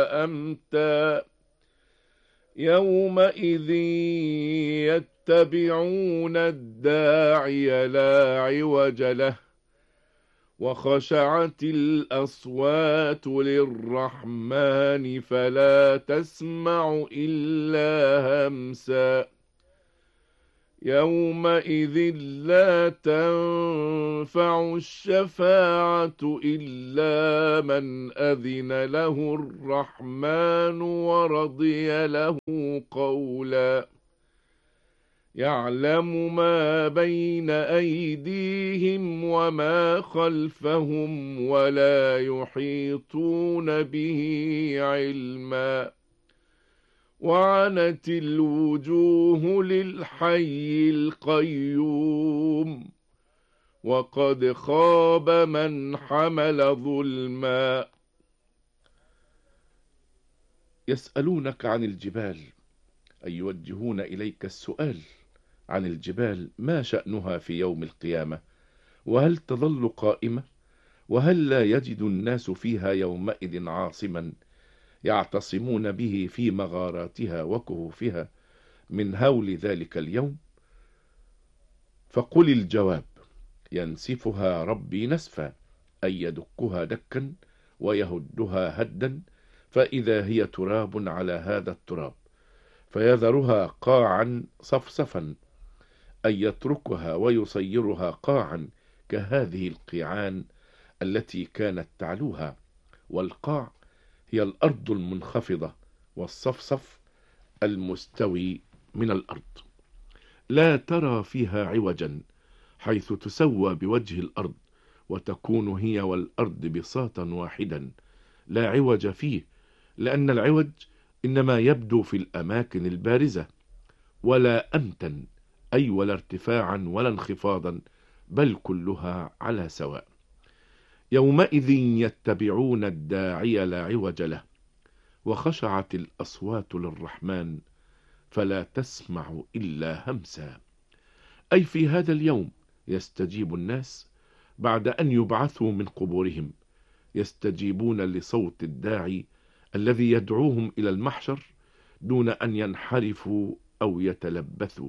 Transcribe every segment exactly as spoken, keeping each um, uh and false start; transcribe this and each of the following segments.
أمتى يومئذ يتبعون الداعي لا عوج له وخشعت الأصوات للرحمن فلا تسمع إلا همسا يومئذ لا تنفع الشفاعة إلا من أذن له الرحمن ورضي له قولا يعلم ما بين أيديهم وما خلفهم ولا يحيطون به علما وعنت الوجوه للحي القيوم وقد خاب من حمل ظلما. يسألونك عن الجبال أي يوجهون إليك السؤال عن الجبال ما شأنها في يوم القيامة وهل تظل قائمة وهل لا يجد الناس فيها يومئذ عاصما يعتصمون به في مغاراتها وكهوفها من هول ذلك اليوم. فقل الجواب ينسفها ربي نسفا أي يدكها دكا ويهدها هدا فإذا هي تراب على هذا التراب فيذرها قاعا صفصفا أي يتركها ويصيرها قاعا كهذه القيعان التي كانت تعلوها. والقاع هي الأرض المنخفضة والصفصف المستوي من الأرض لا ترى فيها عوجا حيث تسوى بوجه الأرض وتكون هي والأرض بساطا واحدا لا عوج فيه لأن العوج إنما يبدو في الأماكن البارزة ولا أمتا أي ولا ارتفاعا ولا انخفاضا بل كلها على سواء. يومئذ يتبعون الداعي لا عوج له وخشعت الأصوات للرحمن فلا تسمع إلا همسا أي في هذا اليوم يستجيب الناس بعد أن يبعثوا من قبورهم يستجيبون لصوت الداعي الذي يدعوهم إلى المحشر دون أن ينحرفوا أو يتلبثوا.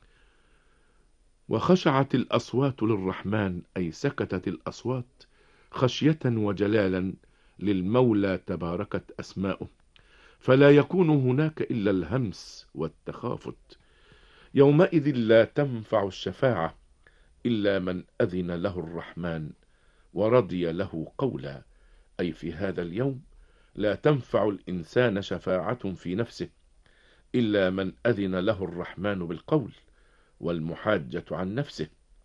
وخشعت الأصوات للرحمن أي سكتت الأصوات خشية وجلالا للمولى تباركت أسماؤه فلا يكون هناك إلا الهمس والتخافت. يومئذ لا تنفع الشفاعة إلا من أذن له الرحمن ورضي له قولا أي في هذا اليوم لا تنفع الإنسان شفاعة في نفسه إلا من أذن له الرحمن بالقول والمحاجة عن نفسه.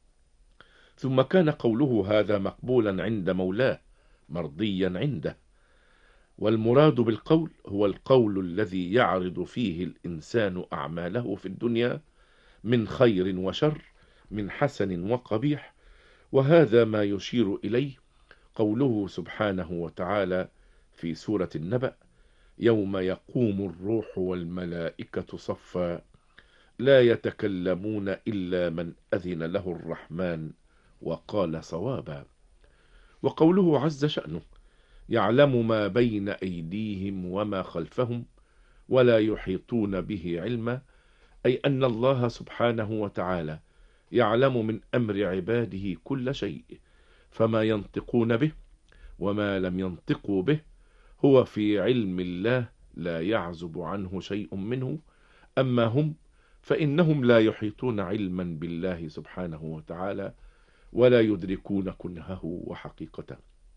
ثم كان قوله هذا مقبولا عند مولاه مرضيا عنده. والمراد بالقول هو القول الذي يعرض فيه الإنسان أعماله في الدنيا من خير وشر من حسن وقبيح وهذا ما يشير إليه قوله سبحانه وتعالى في سورة النبأ يوم يقوم الروح والملائكة صفا لا يتكلمون إلا من أذن له الرحمن وقال صوابا. وقوله عز شأنه يعلم ما بين أيديهم وما خلفهم ولا يحيطون به علما أي أن الله سبحانه وتعالى يعلم من أمر عباده كل شيء فما ينطقون به وما لم ينطقوا به هو في علم الله لا يعزب عنه شيء منه. أما هم فإنهم لا يحيطون علما بالله سبحانه وتعالى ولا يدركون كنهه وحقيقته.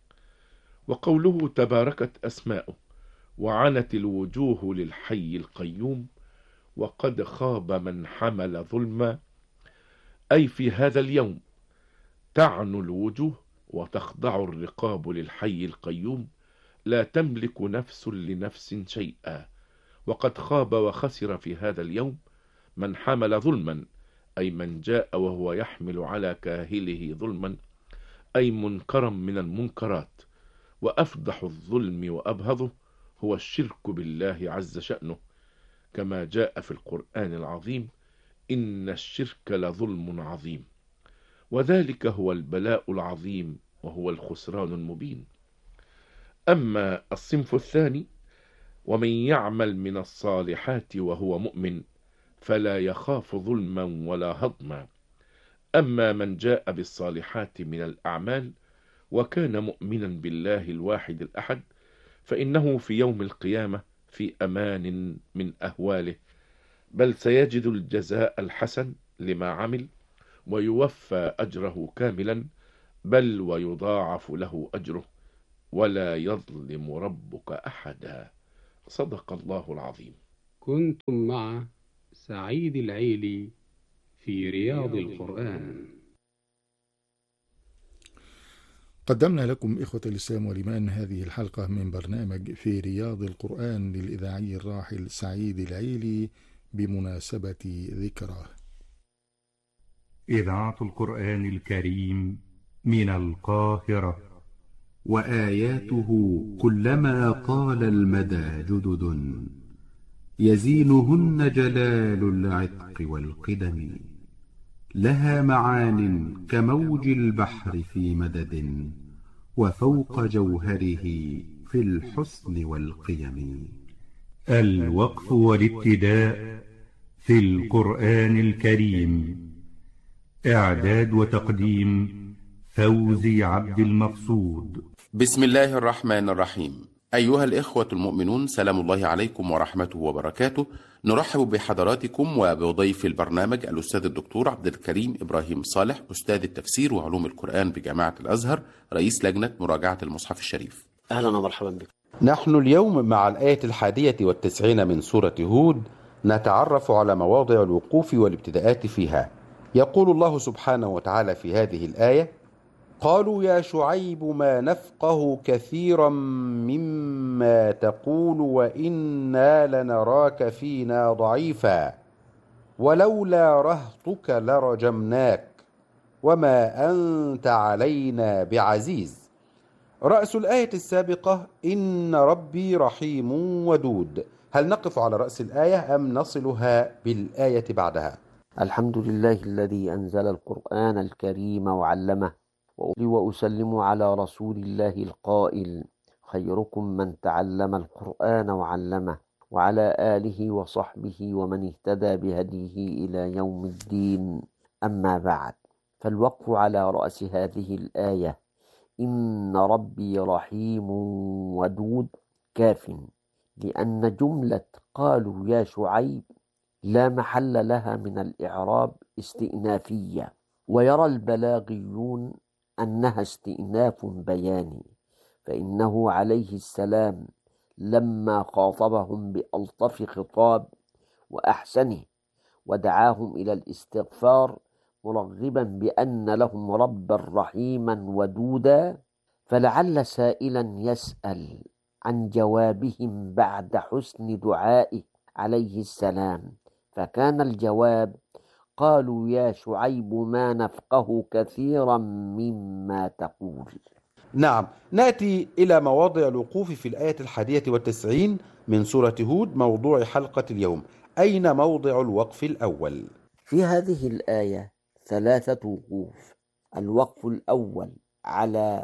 وقوله تباركت أسماؤه وعنت الوجوه للحي القيوم وقد خاب من حمل ظلما أي في هذا اليوم تعنو الوجوه وتخضع الرقاب للحي القيوم لا تملك نفس لنفس شيئا. وقد خاب وخسر في هذا اليوم من حمل ظلما أي من جاء وهو يحمل على كاهله ظلما أي منكرا من المنكرات. وأفضح الظلم وأبهضه هو الشرك بالله عز شأنه كما جاء في القرآن العظيم إن الشرك لظلم عظيم وذلك هو البلاء العظيم وهو الخسران المبين. أما الصنف الثاني ومن يعمل من الصالحات وهو مؤمن فلا يخاف ظلما ولا هضما. أما من جاء بالصالحات من الأعمال وكان مؤمنا بالله الواحد الأحد فإنه في يوم القيامة في أمان من أهواله، بل سيجد الجزاء الحسن لما عمل ويوفى أجره كاملا، بل ويضاعف له أجره ولا يظلم ربك أحدا. صدق الله العظيم. كنتم مع سعيد العيلي في رياض القرآن. قدمنا لكم إخوة الإسلام والإيمان هذه الحلقة من برنامج في رياض القرآن للإذاعي الراحل سعيد العيلي بمناسبة ذكراه. إذاعة القرآن الكريم من القاهرة. وآياته كلما طال المدى جدد، يزينهن جلال العتق والقدم. لها معان كموج البحر في مدد، وفوق جوهره في الحسن والقيم. الوقف والابتداء في القرآن الكريم. إعداد وتقديم فوزي عبد المقصود. بسم الله الرحمن الرحيم. أيها الإخوة المؤمنون، سلام الله عليكم ورحمته وبركاته. نرحب بحضراتكم وبضيف البرنامج الأستاذ الدكتور عبد الكريم إبراهيم صالح، أستاذ التفسير وعلوم القرآن بجامعة الأزهر، رئيس لجنة مراجعة المصحف الشريف. أهلا ومرحبا بكم. نحن اليوم مع الآية الحادية والتسعين من سورة هود، نتعرف على مواضع الوقوف والابتداءات فيها. يقول الله سبحانه وتعالى في هذه الآية: قالوا يا شعيب ما نفقه كثيرا مما تقول وإنا لنراك فينا ضعيفا ولولا رهطك لرجمناك وما أنت علينا بعزيز. رأس الآية السابقة إن ربي رحيم ودود. هل نقف على رأس الآية أم نصلها بالآية بعدها؟ الحمد لله الذي أنزل القرآن الكريم وعلمه، وأسلم على رسول الله القائل: خيركم من تعلم القرآن وعلمه، وعلى آله وصحبه ومن اهتدى بهديه إلى يوم الدين. أما بعد، فالوقف على رأس هذه الآية إن ربي رحيم ودود كاف، لأن جملة قالوا يا شعيب لا محل لها من الإعراب استئنافية، ويرى البلاغيون أنها استئناف بياني، فإنه عليه السلام لما خاطبهم بألطف خطاب وأحسنه ودعاهم إلى الاستغفار مرغبا بأن لهم ربا رحيما ودودا، فلعل سائلا يسأل عن جوابهم بعد حسن دعائه عليه السلام، فكان الجواب: قالوا يا شعيب ما نفقه كثيرا مما تقول. نعم، نأتي إلى مواضع الوقوف في الآية الحادية والتسعين من سورة هود، موضوع حلقة اليوم. أين موضع الوقف الأول؟ في هذه الآية ثلاثة وقوف. الوقف الأول على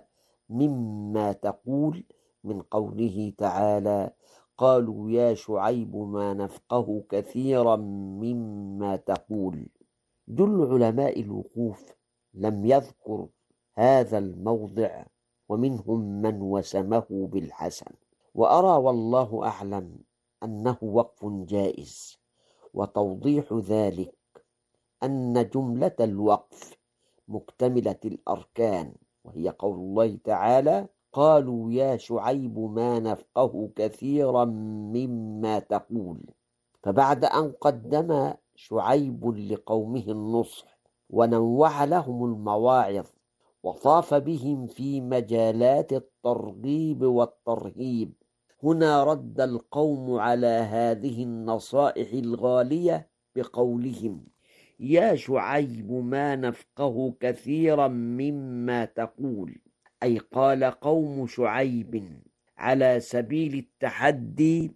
مما تقول من قوله تعالى: قالوا يا شعيب ما نفقه كثيرا مما تقول. جل علماء الوقوف لم يذكر هذا الموضع، ومنهم من وسمه بالحسن، وأرى والله أعلم أنه وقف جائز. وتوضيح ذلك أن جملة الوقف مكتملة الأركان، وهي قول الله تعالى: قالوا يا شعيب ما نفقه كثيرا مما تقول. فبعد أن قدم شعيب لقومه النصح ونوع لهم المواعظ وطاف بهم في مجالات الترغيب والترهيب، هنا رد القوم على هذه النصائح الغالية بقولهم: يا شعيب ما نفقه كثيرا مما تقول، أي قال قوم شعيب على سبيل التحدي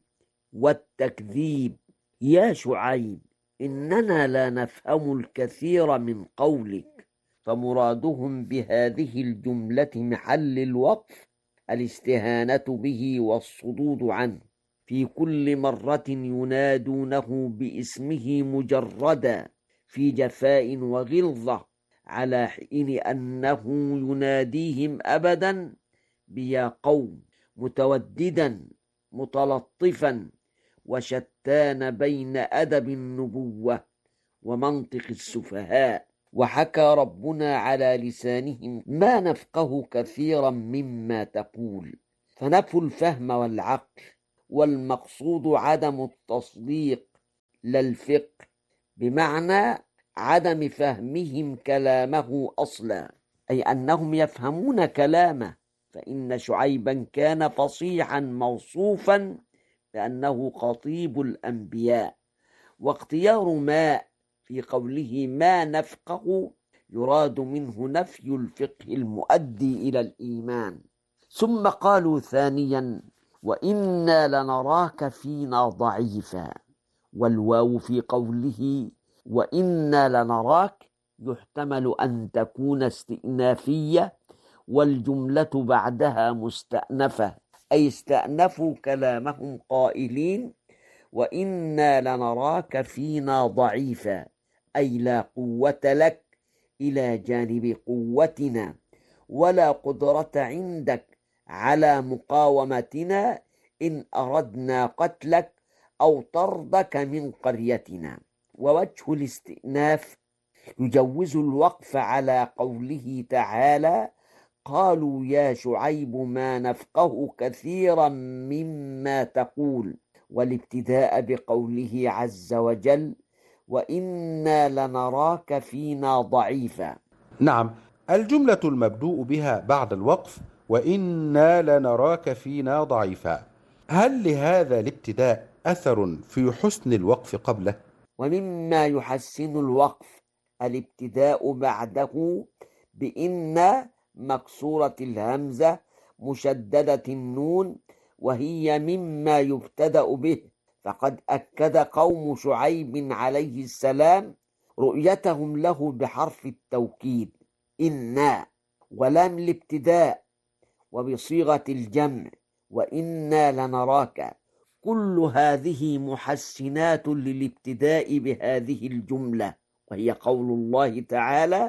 والتكذيب: يا شعيب إننا لا نفهم الكثير من قولك. فمرادهم بهذه الجملة محل الوقف الاستهانة به والصدود عنه، في كل مرة ينادونه باسمه مجردا في جفاء وغلظة، على حين أنه يناديهم أبدا بيا قوم، متوددا متلطفا، وشتان بين أدب النبوة ومنطق السفهاء. وحكى ربنا على لسانهم ما نفقه كثيرا مما تقول، فنفوا الفهم والعقل، والمقصود عدم التصديق لا الفقه، بمعنى عدم فهمهم كلامه أصلا، أي أنهم يفهمون كلامه، فإن شعيبا كان فصيحا موصوفا بأنه خطيب الأنبياء. واختيار ما في قوله ما نفقه يراد منه نفي الفقه المؤدي إلى الإيمان. ثم قالوا ثانيا وإنا لنراك فينا ضعيفا، والواو في قوله وإنا لنراك يحتمل أن تكون استئنافية، والجملة بعدها مستأنفة، أي استأنفوا كلامهم قائلين وإنا لنراك فينا ضعيفا، أي لا قوة لك إلى جانب قوتنا، ولا قدرة عندك على مقاومتنا إن أردنا قتلك أو طردك من قريتنا. ووجه الاستئناف يجوز الوقف على قوله تعالى قالوا يا شعيب ما نفقه كثيرا مما تقول، والابتداء بقوله عز وجل وإنا لنراك فينا ضعيفا. نعم، الجملة المبدوء بها بعد الوقف وإنا لنراك فينا ضعيفا، هل لهذا الابتداء أثر في حسن الوقف قبله؟ ومما يحسن الوقف الابتداء بعده بإن مكسورة الهمزة مشددة النون، وهي مما يبتدأ به، فقد أكد قوم شعيب عليه السلام رؤيتهم له بحرف التوكيد إنا، ولام الابتداء وبصيغة الجمع وإنا لنراك. كل هذه محسنات للابتداء بهذه الجملة، وهي قول الله تعالى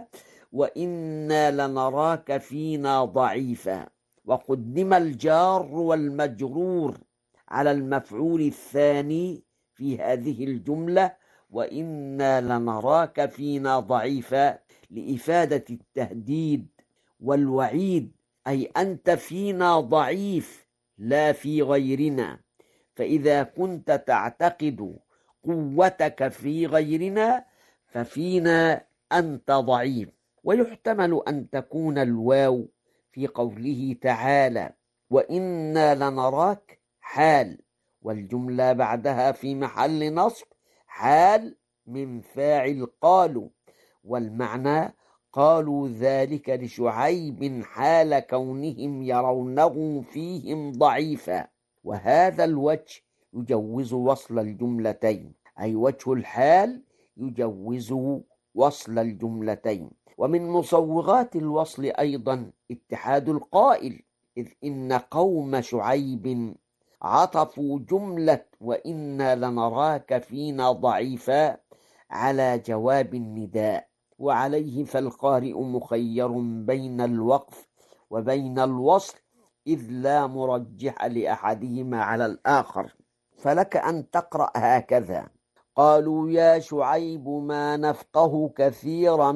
وإنا لنراك فينا ضعيفا، وقدم الجار والمجرور على المفعول الثاني في هذه الجملة وإنا لنراك فينا ضعيفا، لإفادة التهديد والوعيد، أي أنت فينا ضعيف لا في غيرنا، فإذا كنت تعتقد قوتك في غيرنا ففينا أنت ضعيف. ويحتمل أن تكون الواو في قوله تعالى وإنا لنراك حال، والجملة بعدها في محل نصب حال من فاعل قالوا، والمعنى قالوا ذلك لشعيب حال كونهم يرونه فيهم ضعيفا. وهذا الوجه يجوز وصل الجملتين، أي وجه الحال يجوز وصل الجملتين. ومن مصوغات الوصل أيضا اتحاد القائل، إذ إن قوم شعيب عطفوا جملة وإنا لنراك فينا ضعيفا على جواب النداء، وعليه فالقارئ مخير بين الوقف وبين الوصل، إذ لا مرجح لأحدهما على الآخر. فلك أن تقرأ هكذا قالوا يا شعيب ما نفقه كثيرا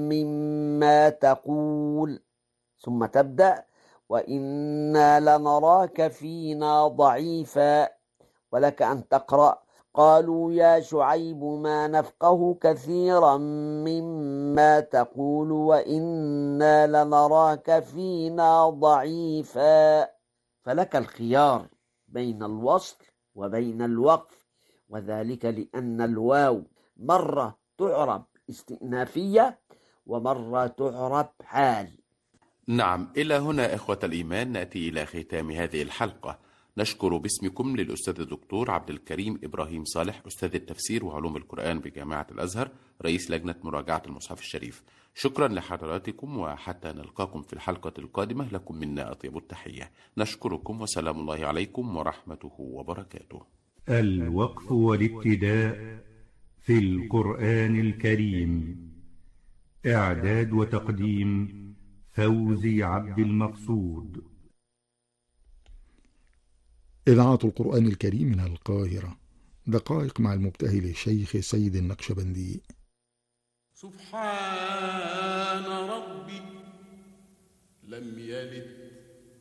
مما تقول، ثم تبدأ وإنا لنراك فينا ضعيفا. ولك أن تقرأ قالوا يا شعيب ما نفقه كثيرا مما تقول وإنا لنراك فينا ضعيفا. فلك الخيار بين الوصل وبين الوقف، وذلك لأن الواو مرة تعرب استئنافية ومرة تعرب حال. نعم، إلى هنا إخوة الإيمان نأتي إلى ختام هذه الحلقة. نشكر باسمكم للأستاذ الدكتور عبد الكريم إبراهيم صالح، أستاذ التفسير وعلوم القرآن بجامعة الأزهر، رئيس لجنة مراجعة المصحف الشريف. شكرا لحضراتكم، وحتى نلقاكم في الحلقة القادمة لكم منا أطيب التحية. نشكركم وسلام الله عليكم ورحمته وبركاته. الوقف والابتداء في القرآن الكريم، إعداد وتقديم فوزي عبد المقصود. إذاعة القرآن الكريم من القاهرة، دقائق مع المبتهل الشيخ سيد النقشبندي. سبحان ربي لم يلد